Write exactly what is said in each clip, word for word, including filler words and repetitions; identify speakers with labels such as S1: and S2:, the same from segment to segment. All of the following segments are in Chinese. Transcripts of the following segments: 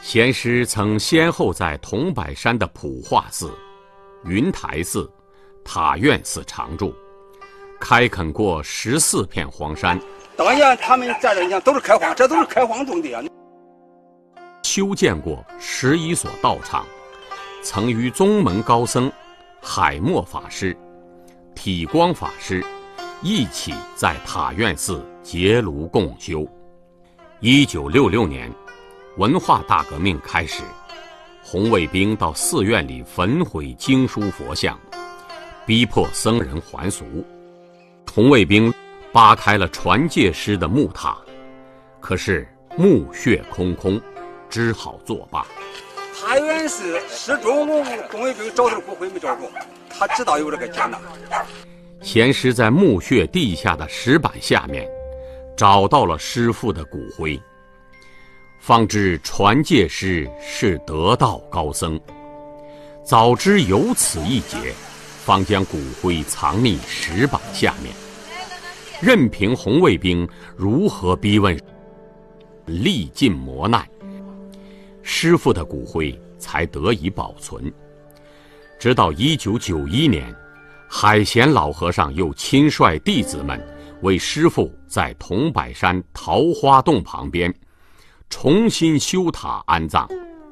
S1: 贤师曾先后在桐柏山的普化寺、云台寺、塔院寺常住，开垦过十四片荒山。
S2: 当年他们在这，你看都是开荒，这都是开荒种地啊。
S1: 修建过十一所道场，曾与宗门高僧海默法师、体光法师一起在塔院寺结庐共修。一九六六年，文化大革命开始，红卫兵到寺院里焚毁经书佛像，逼迫僧人还俗。红卫兵扒开了传戒师的木塔，可是墓穴空空，只好作罢。
S2: 塔院寺始终红卫兵找着骨灰没找着，他知道有这个艰难。
S1: 贤师在墓穴地下的石板下面找到了师父的骨灰，方知传戒师是得道高僧。早知有此一劫，方将骨灰藏匿石板下面，任凭红卫兵如何逼问，历尽磨难，师父的骨灰才得以保存。直到一九九一年，海贤老和尚又亲率弟子们为师父在桐柏山桃花洞旁边重新修塔安葬。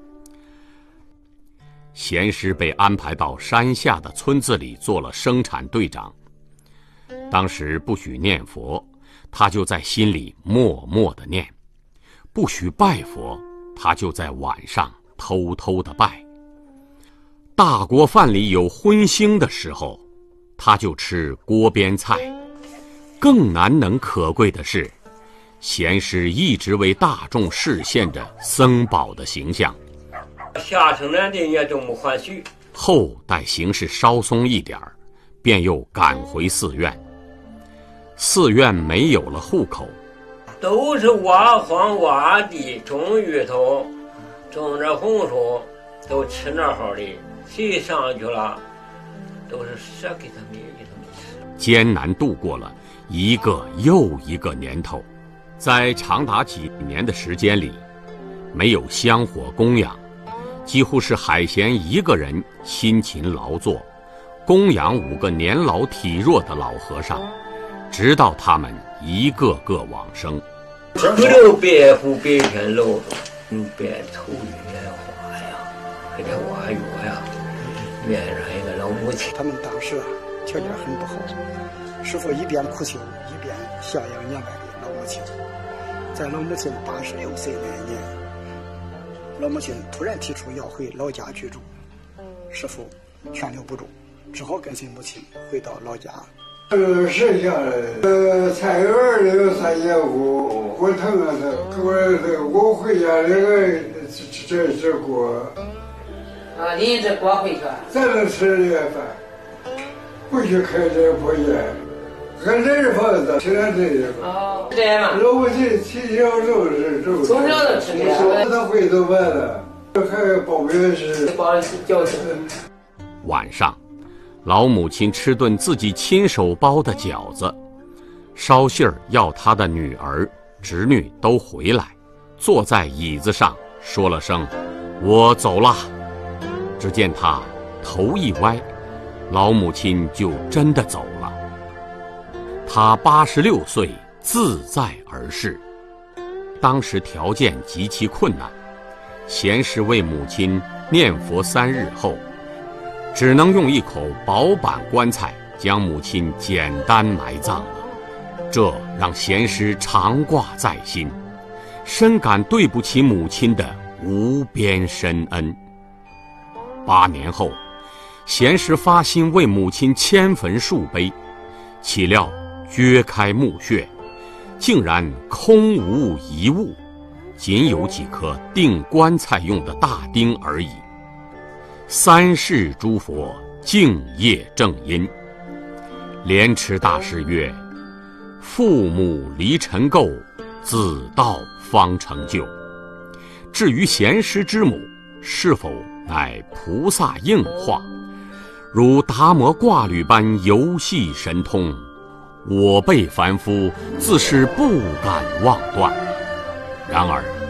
S1: 贤师被安排到山下的村子里做了生产队长。当时不许念佛，他就在心里默默地念；不许拜佛，他就在晚上偷偷地拜。大锅饭里有荤腥的时候，他就吃锅边菜。更难能可贵的是，贤师一直为大众示现着僧宝的形象。
S3: 下生人的也都没还许。
S1: 后待形势稍松一点儿，便又赶回寺院。寺院没有了户口，
S3: 都是挖荒挖地，种芋头，种着红薯，都吃那好的。谁上去了，都是舍给他们给他们吃。
S1: 艰难度过了一个又一个年头，在长达几年的时间里，没有香火供养，几乎是海贤一个人辛勤劳作，供养五个年老体弱的老和尚，直到他们一个个往生。
S3: 不留白虎白天楼，用白头月花呀，还得挖月呀，面上一个老母亲。
S4: 他们当时啊条件很不好，师父一边苦修一边孝养年迈的老母亲。在老母亲八十六岁那一年，老母亲突然提出要回老家居住，师父劝留不住，只好跟随母亲回到老家。
S5: 呃，剩下的呃菜园里有三节骨，火腾啊的，我这我回家这个这这锅。
S6: 啊，你这锅回去？
S5: 咱能吃这饭，不许开这破烟，俺这是房子，吃点这个。
S6: 哦，这样嘛。
S5: 老母亲从小就是这么。
S6: 从小就吃这个。
S5: 他会做饭的，还包面食。
S6: 包饺子。
S1: 晚上，老母亲吃顿自己亲手包的饺子，捎信儿要她的女儿、侄女都回来，坐在椅子上说了声“我走了”。只见他头一歪，老母亲就真的走了。他八十六岁，自在而逝。当时条件极其困难，贤师为母亲念佛三日后，只能用一口薄板棺材将母亲简单埋葬了。这让贤师常挂在心，深感对不起母亲的无边深恩。八年后，贤师发心为母亲迁坟树碑，岂料掘开墓穴，竟然空无一物，仅有几颗钉棺材用的大钉而已。三世诸佛敬业正因。莲池大师曰：父母离尘垢，子道方成就。至于贤师之母是否乃菩萨应化，如达摩挂履般游戏神通，我辈凡夫自是不敢妄断。然而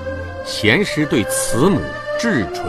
S1: 贤师对慈母至纯。